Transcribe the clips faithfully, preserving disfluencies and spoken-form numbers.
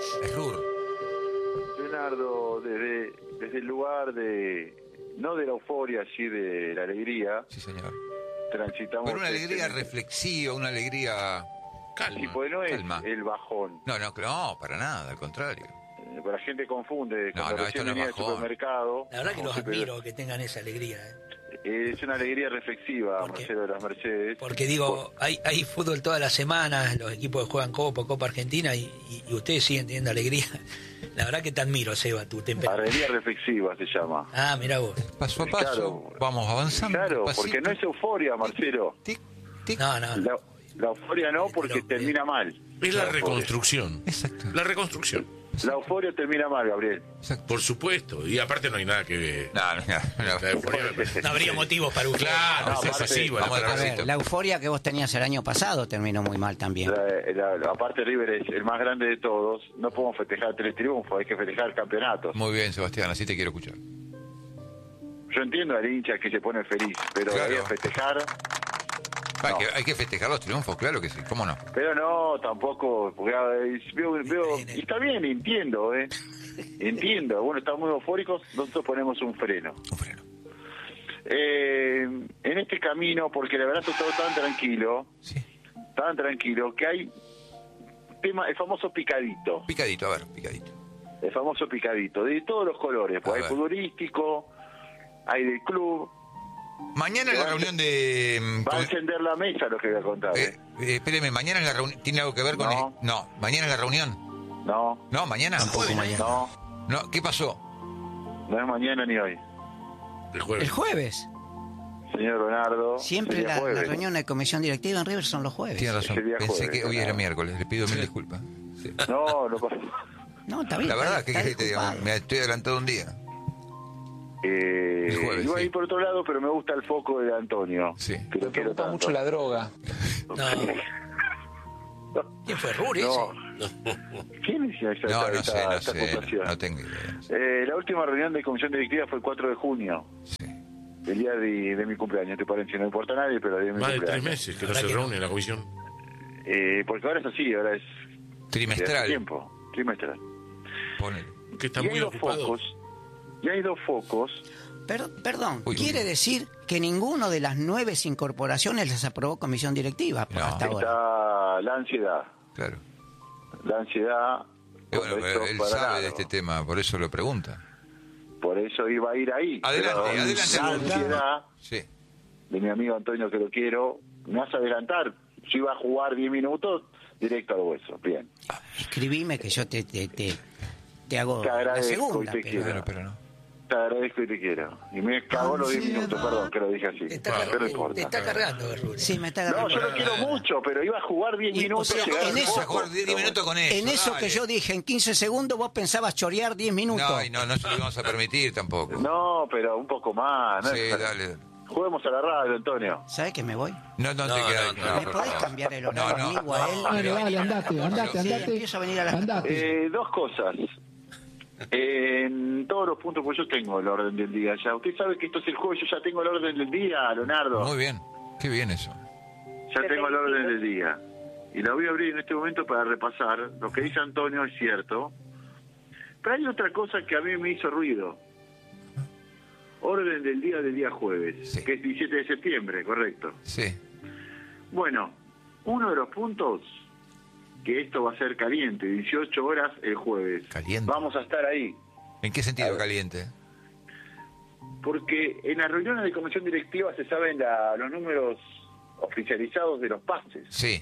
Es Rur. Leonardo, desde, desde el lugar de, no de la euforia, sí de la alegría, Sí, señor. transitamos... Pero una alegría este, reflexiva, una alegría... Calma. Sí, pues no es Calma. el bajón. No, no, no, para nada, al contrario. Eh, La gente confunde. No, Cuando no, recién esto no es venía del bajón. supermercado... La verdad que como los siempre, admiro que tengan esa alegría. ¿eh? Es una alegría reflexiva, ¿Por qué? Marcelo de las Mercedes. Porque digo, hay, hay fútbol todas las semanas, los equipos que juegan Copa, Copa Argentina, y, y, y ustedes siguen teniendo alegría. La verdad que te admiro, Seba, tu temperamento. Alegría reflexiva se llama. Ah, mirá vos. Paso a paso, Claro. vamos avanzando. Claro, pasito. porque no es euforia, Marcelo. Tic, tic. No, no, no. La, la euforia no, porque Pero, termina mal. Es la euforia. reconstrucción. Exacto. La reconstrucción. La euforia termina mal, Gabriel. Exacto. Por supuesto. Y aparte no hay nada que ver. No, no, no, no. La euforia me parece- No habría motivos para usted. Claro, No, es aparte, así. Bueno, vamos pero- a A ver, la euforia que vos tenías el año pasado terminó muy mal también. La- la- aparte River es el más grande de todos. No podemos festejar tres triunfos, hay que festejar campeonatos. Muy bien, Sebastián, así te quiero escuchar. Yo entiendo al hincha que se pone feliz, pero Claro. hay que festejar. Hay, No. que, hay que festejar los triunfos, claro que sí, ¿cómo no? Pero no, tampoco, porque eh, veo, veo- y está bien, entiendo, ¿eh? Entiendo, bueno, estamos muy eufóricos, nosotros ponemos un freno. Un freno. Eh, en este camino, porque la verdad está todo tan tranquilo, Sí. tan tranquilo, que hay tema, el famoso picadito, Picadito, a ver, picadito. el famoso picadito, de todos los colores, A pues hay ver. futbolístico, hay del club, Mañana es la Va a- reunión de... mm, va a con- encender la mesa lo que voy a contar, eh, ¿eh? eh, espéreme, mañana es la reunión... ¿Tiene algo que ver con...? No. el- no, mañana es la reunión. No, No, mañana. Tampoco mañana. no, No, ¿qué pasó? no es mañana ni hoy. El jueves. El jueves. Señor Leonardo, Siempre sería la, la jueves. reunión de comisión directiva en River son los jueves. Tiene razón. Ese día Pensé jueves, que hoy ¿no? era miércoles, le pido mil disculpas. Sí. No, no pasa. No, está bien. La verdad, está- ¿qué está querés que te diga? disculpado. Me estoy adelantado un día. Eh, El jueves, iba a sí. ir por otro lado, pero me gusta el foco de Antonio. Sí. Que lo quiero tanto. mucho la droga. No. ¿Quién fue Ruri No. ese? ¿Quién hizo esa, No, esta- no esta- sé, no esta sé. acusación? No tengo idea. Eh, la última reunión de comisión directiva fue el cuatro de junio, Sí. el día de, de mi cumpleaños. Te parece, no importa a nadie, pero el día de mi Más de tres cumpleaños. meses que no La se verdad que reúne la comisión. Eh, porque ahora es así, ahora es de hace Trimestral. tiempo, trimestral. Ponele. Que está y muy hay dos ocupado. focos, y hay dos focos. Per- perdón, Uy, quiere uy. decir que ninguno de las nueve incorporaciones las aprobó comisión directiva por No. hasta ahora. Está la ansiedad, Claro. la ansiedad. Eh, bueno, esto pero él para sabe largo. de este tema, por eso lo pregunta. Por eso iba a ir ahí. Adelante, Pero adelante. La ansiedad Sí. de mi amigo Antonio, que lo quiero, me hace adelantar. Si iba a jugar diez minutos, directo al hueso. Bien. Escribime que yo te, te, te, te hago Te la agradezco segunda. y te pero- quiero. Bueno, pero no. Te agradezco y te quiero. Y me cagó los diez minutos, perdón, que lo dije así. Te está, Pero no car- te importa. está cargando, Ruri. Sí, me está No, agarrando. yo lo quiero mucho, pero iba a jugar diez Y, minutos. o sea, llegar en al eso- foco. Vamos a jugar diez minutos con eso. En eso dale. que yo dije, en quince segundos vos pensabas chorear diez minutos. No, y no, no se lo vamos a permitir tampoco. No, pero un poco más. ¿no? Sí, dale. Juguemos a la radio, Antonio. ¿Sabes que me voy? No, no, No, te queda. no, no, ¿Me por podés favor. cambiar el No, horario no. a mí o a él? Dale, dale, andate, andate, Sí, andate. empiezo a venir a las... Andate. Eh, dos cosas. En todos los puntos, pues yo tengo el orden del día ya. Usted sabe que esto es el jueves, yo ya tengo el orden del día, Leonardo. Muy bien. Qué bien eso. Ya tengo el orden del día. Y la voy a abrir en este momento para repasar. Lo que dice Antonio es cierto. Pero hay otra cosa que a mí me hizo ruido. Orden del día del día jueves, Sí. que es diecisiete de septiembre, correcto. Sí. Bueno, uno de los puntos, que esto va a ser caliente, dieciocho horas el jueves. Caliente. Vamos a estar ahí. ¿En qué sentido caliente? Porque en las reuniones de comisión directiva se saben la- los números oficializados de los pases. Sí.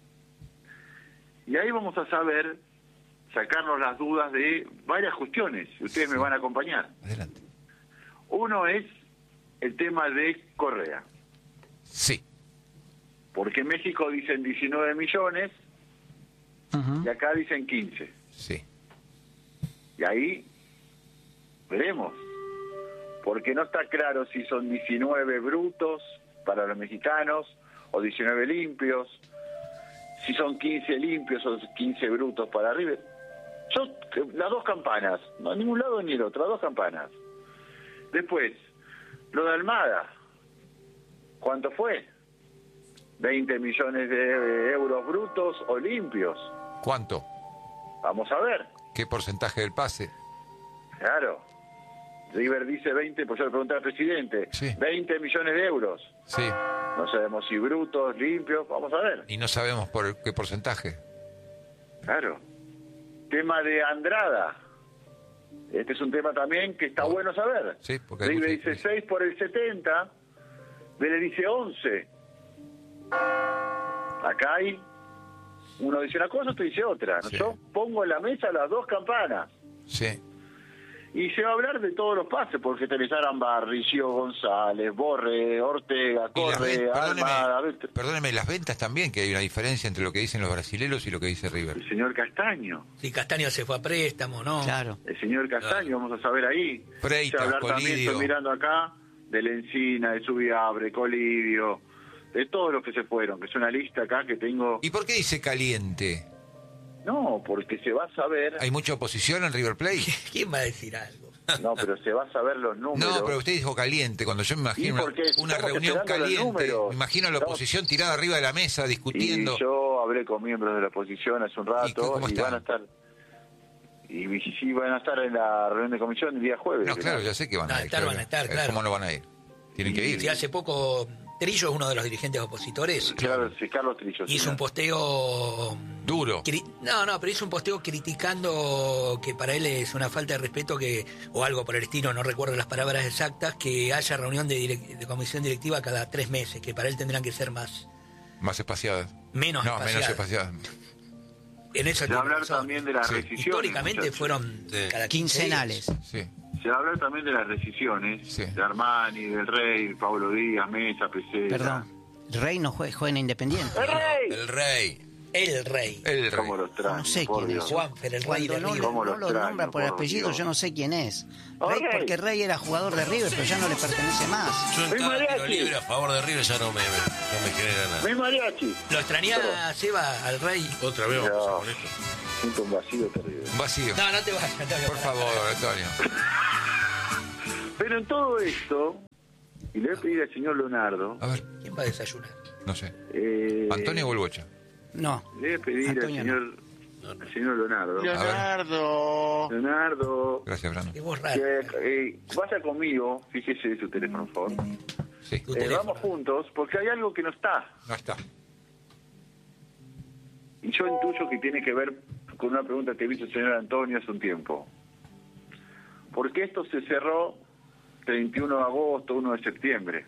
Y ahí vamos a saber sacarnos las dudas de varias cuestiones. Ustedes me van a acompañar. Adelante. Uno es el tema de Correa. Sí. Porque en México dicen diecinueve millones Ujú. y acá dicen quince. Sí. Y ahí veremos. Porque no está claro si son diecinueve brutos para los mexicanos o diecinueve limpios. Si son quince limpios o quince brutos para River. Yo, las dos campanas. No a ningún lado ni el otro. Las dos campanas. Después, lo de Almada. ¿Cuánto fue? veinte millones de euros brutos o limpios. ¿Cuánto? Vamos a ver. ¿Qué porcentaje del pase? Claro. River dice veinte, pues yo le pregunté al presidente, Sí. veinte millones de euros. Sí. No sabemos si brutos, limpios, vamos a ver. Y no sabemos por qué porcentaje. Claro. Tema de Andrada. Este es un tema también que está Oh. bueno saber. Sí, porque hay River mucha dice diferencia. seis por el setenta, Vélez dice once. Acá hay, uno dice una cosa, otro dice otra. Sí. Yo pongo en la mesa las dos campanas. Sí. Y se va a hablar de todos los pases, porque tenés Arambarri, Gio González, Borre, Ortega, Y las Corre, ven- Almada, perdóneme, perdóneme, las ventas también, que hay una diferencia entre lo que dicen los brasileros y lo que dice River. el señor Castaño. Si Castaño se fue a préstamo, ¿no? Claro. El señor Castaño, vamos a saber ahí. Freitas, Se va a hablar también, Colidio. estoy mirando acá, de Lencina, de Subiabre, Colidio, de todos los que se fueron, que es una lista acá que tengo... ¿Y por qué dice caliente? No, porque se va a saber... ¿Hay mucha oposición en River Plate? ¿Quién va a decir algo? No, pero se va a saber los números. No, pero usted dijo caliente. Cuando yo me imagino Y una, porque una estamos reunión esperando los caliente, números. me imagino a la Estamos- oposición tirada arriba de la mesa discutiendo. Y yo hablé con miembros de la oposición hace un ¿Y rato cómo y, están? van a estar... Y sí van a estar en la reunión de comisión el día jueves. No, claro, ya sé que van No, a ir. estar claro. van a estar, Eh, claro. ¿Cómo no van a ir? Tienen que ir. Si hace poco Trillo es uno de los dirigentes opositores. Claro, sí, Carlos Trillo. Hizo señor. un posteo Duro. cri- no, no, pero hizo un posteo criticando que para él es una falta de respeto que, o algo por el estilo, no recuerdo las palabras exactas, que haya reunión de, direc- de comisión directiva cada tres meses, que para él tendrán que ser más, Más espaciadas. menos No, menos espaciadas. espaciadas. En eso Se va a tiene hablar razón. también de las Sí. rescisiones. Históricamente muchachos. fueron Sí. cada quince Quincenales. días. Sí. Se va a hablar también de las rescisiones. Sí. De Armani, del Rey, Pablo Díaz, Mesa, Pesera. Perdón. El Rey no juega, juega en Independiente. ¡El Rey! El rey. El rey. El rey. ¿Cómo los traen? No sé por quién Dios. es. Juanfer, el rey Cuando de no, River. ¿Cómo no lo lo extraño, nombra por por apellido, Dios? yo no sé quién es. Oh, Rey, Rey. porque Rey era jugador de River, pero ya no le pertenece más. Yo en Soy cada tiro mariachi. libre a favor de River ya no me, no me genera nada. ¡Mi mariachi! Lo extrañaba Seba al rey. Otra vez vamos a No. empezar con esto. Siento un vacío terrible. Un vacío. No, no te vayas, Antonio. Por favor, Antonio. Pero en todo esto, y le voy a pedir al señor Leonardo, A ver, ¿Quién va a desayunar? no sé. eh, ¿Antonio o el Bocha? No. le voy a pedir Antonio al no. señor, al señor Leonardo. Leonardo. Leonardo, Gracias, Brando. Qué voz rara. que, eh, vaya conmigo, fíjese su teléfono, por favor. Sí. Tu Eh, teléfono. vamos juntos, porque hay algo que no está. No está. Y yo intuyo que tiene que ver con una pregunta que hizo el señor Antonio hace un tiempo. ¿Por qué esto se cerró treinta y uno de agosto, uno de septiembre?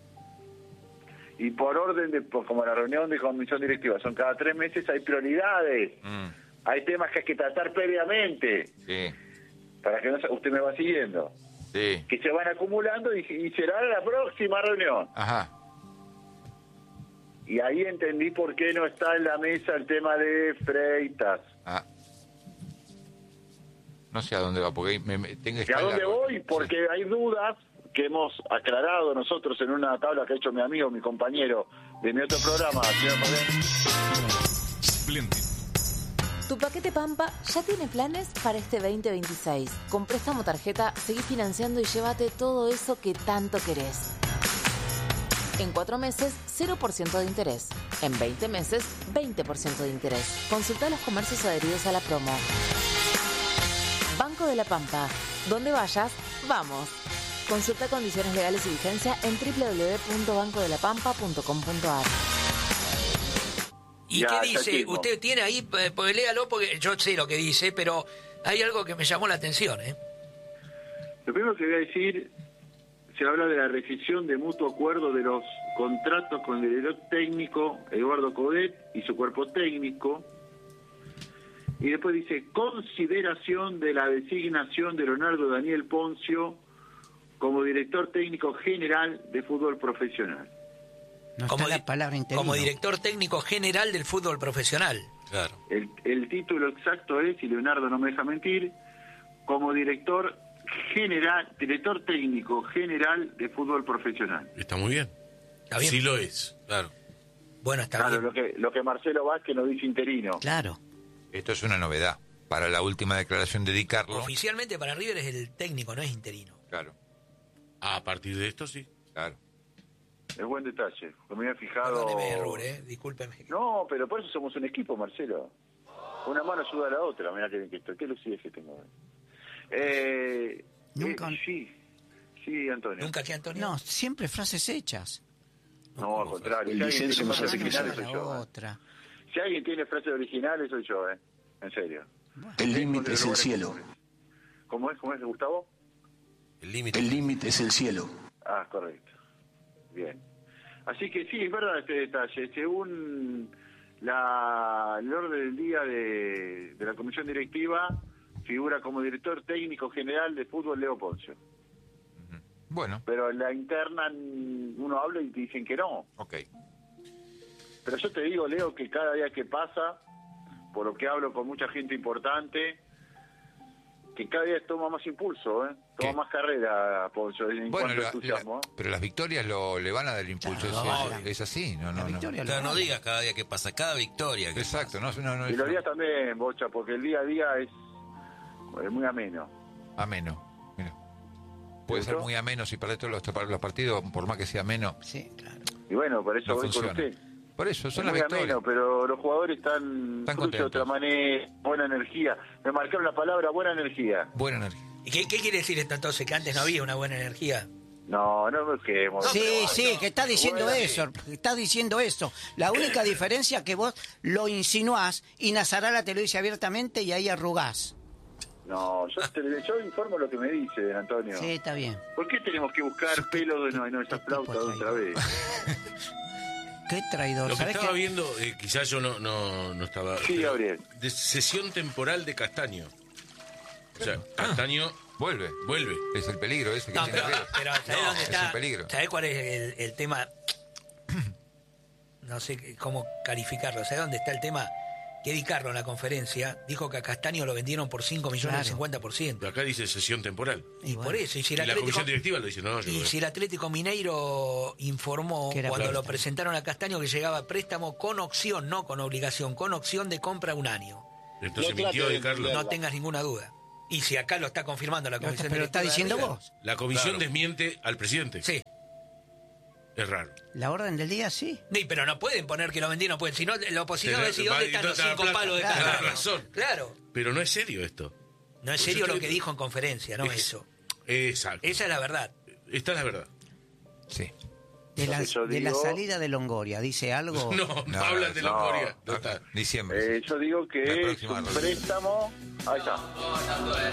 Y por orden de, por- como la reunión de comisión directiva, son cada tres meses, hay prioridades, Mm, hay temas que hay que tratar previamente, sí. para que no se- usted me va siguiendo, Sí. que se van acumulando y, y será la próxima reunión. Ajá. Y ahí entendí por qué no está en la mesa el tema de Freitas. Ah. No sé a dónde va, porque me, me- tengo ¿Y a espalda dónde rota. voy? Porque hay dudas que hemos aclarado nosotros en una tabla que ha hecho mi amigo, mi compañero de mi otro programa, señor Moreno. Tu paquete Pampa ya tiene planes para este veinte veintiséis. Con préstamo tarjeta, seguí financiando y llévate todo eso que tanto querés. En cuatro meses, cero por ciento de interés. En veinte meses, veinte por ciento de interés. Consulta los comercios adheridos a la promo. Banco de la Pampa. Donde vayas, vamos. Consulta condiciones legales y vigencia en doble u doble u doble u punto banco de la pampa punto com punto a r. ¿Y Ya, qué ya dice? mismo. Usted tiene ahí, eh, pues léalo porque yo sé lo que dice, pero hay algo que me llamó la atención, ¿eh? Lo primero que voy a decir, se habla de la rescisión de mutuo acuerdo de los contratos con el director técnico Eduardo Codet y su cuerpo técnico. Y después dice, consideración de la designación de Leonardo Daniel Poncio como director técnico general de fútbol profesional. No Como está di- la palabra interino. Como director técnico general del fútbol profesional. Claro. El, el título exacto es, y Leonardo no me deja mentir, como director general, director técnico general de fútbol profesional. Está muy bien. Está bien. Sí lo es, claro. Bueno, está Claro, bien. lo que, lo que Marcelo Vázquez nos dice interino. Claro. Esto es una novedad. Para la última declaración de Di Carlo. Oficialmente para River es el técnico, no es interino. Claro, A partir de esto sí. claro. Es buen detalle, porque me había fijado... Perdóneme, Rur, ¿eh? Discúlpeme. No, pero por eso somos un equipo, Marcelo. Una mano ayuda a la otra, mirá que, que estoy, qué lucidez que tengo. Eh, Nunca. eh, sí, sí, Antonio. ¿Nunca que Antonio? No, siempre frases hechas. No, al contrario. El Si alguien disenso tiene nos frases hace crecer. originales, La soy yo. eh. otra. Si alguien tiene frases originales, soy yo, ¿eh? En serio. El límite De es el lugares cielo. comunes. ¿Cómo es? ¿Cómo es, Gustavo? El límite. El límite es el cielo. Ah, correcto. Bien. Así que sí, es verdad este detalle. Según la, el orden del día de, de la comisión directiva, figura como director técnico general de fútbol Leo Poncio. Bueno, Pero en la interna mm, uno habla y te dicen que no. ok. Pero yo te digo, Leo, que cada día que pasa, por lo que hablo con mucha gente importante, que cada día toma más impulso, ¿eh? Toma ¿Qué? más carrera, Poncio, en Bueno, cuanto a la- entusiasmo. la- pero las victorias lo, le van a dar el impulso. Claro, es, es así, no, La no, no. victoria Claro, lo- no digas cada día que pasa, cada victoria que Exacto, no, no, no Y es los días también, Bocha, porque el día a día es, es muy ameno. ameno. Mira. Puede ¿Te ser gustó? muy ameno si para todos los, los partidos, por más que sea ameno, Sí, claro. Y bueno, por eso no voy funciona. con usted. Por eso, son Es las muy victorias. ameno, pero los jugadores están, Están fruto de otra contentos. manera, buena energía. Me marcaron la palabra buena energía. Buena energía. ¿Y qué, qué quiere decir esto entonces? Que antes no había una buena energía. No, no me quemo. Sí, sí, que está diciendo Bueno, eso, que está diciendo eso. La única diferencia es que vos lo insinuás y Nazarala te lo dice abiertamente y ahí arrugás. No, yo, te- yo informo lo que me dice, Antonio. Sí, está bien. ¿Por qué tenemos que buscar pelo de no, no esa Qué flauta tipo otra vez? Qué traidor. Lo que ¿Sabés estaba qué? viendo, eh, quizás yo no, no, no estaba... Sí, pero Gabriel. De sesión temporal de Castaño. O sea, Castaño Vuelve. vuelve. Es el peligro ese que No, tiene pero, River. pero ¿sabés No, dónde es está? un peligro. ¿Sabés cuál es el, el tema? No sé qué- cómo calificarlo. ¿Sabés dónde está el tema? Que Di Carlo en la conferencia dijo que a Castaño lo vendieron por cinco millones Claro. de cincuenta por ciento. Acá dice sesión temporal. Y bueno. por eso, y si Y el la Atlético, comisión directiva lo dice, no, yo y lo- si el Atlético Mineiro informó Que era cuando préstamo. lo presentaron a Castaño que llegaba a préstamo con opción, no con obligación, con opción de compra un año. Entonces No mintió trate de de Carlos. Verdad. No tengas ninguna duda. Y si acá lo está confirmando la Pero comisión está- pero está directiva de diciendo River. vos. La comisión Claro. desmiente al presidente. Sí. Es raro. La orden del día, sí. Sí, pero no pueden poner que lo vendieron, pueden. Si no, la oposición va a decir, Va- ¿dónde están y los toda la cinco plata. palos de Claro. Castaño? Tenés razón. Claro. Pero no es serio esto. No es Pues serio yo lo estoy- que dijo en conferencia, no Es- eso. Exacto. Esa es la verdad. Esta es la verdad. Sí. De Lo la, que yo de la digo- salida de Longoria, ¿dice algo? No, no, No, hablan de no. Longoria. No está. Diciembre. Eh, yo digo La que es próxima un ronda. préstamo. Ahí está.